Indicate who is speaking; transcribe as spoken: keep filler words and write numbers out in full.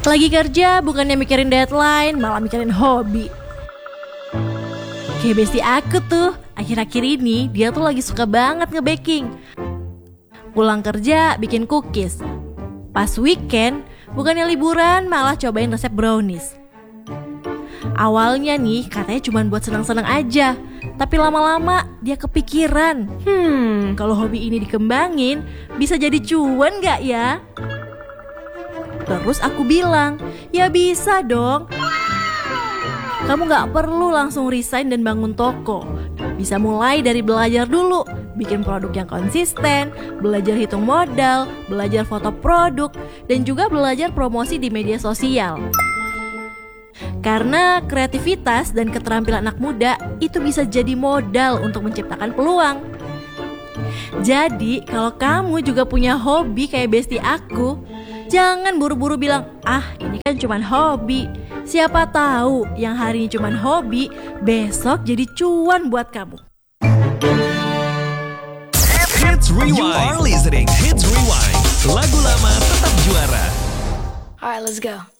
Speaker 1: Lagi kerja bukannya mikirin deadline, malah mikirin hobi. Kayak bestie aku tuh, akhir-akhir ini dia tuh lagi suka banget nge-baking. Pulang kerja bikin cookies. Pas weekend, bukannya liburan malah cobain resep brownies. Awalnya nih katanya cuma buat senang-senang aja, tapi lama-lama dia kepikiran, Hmm, kalau hobi ini dikembangin bisa jadi cuan gak ya? Terus aku bilang, ya bisa dong. Kamu gak perlu langsung resign dan bangun toko. Bisa mulai dari belajar dulu, bikin produk yang konsisten, belajar hitung modal, belajar foto produk, dan juga belajar promosi di media sosial. Karena kreativitas dan keterampilan anak muda itu bisa jadi modal untuk menciptakan peluang. Jadi kalau kamu juga punya hobi kayak bestie aku, jangan buru-buru bilang, ah ini kan cuman hobi. Siapa tahu yang hari ini cuman hobi, besok jadi cuan buat kamu.
Speaker 2: Hits Rewind. You are listening Hits Rewind. Lagu lama tetap juara.
Speaker 3: Alright, let's go.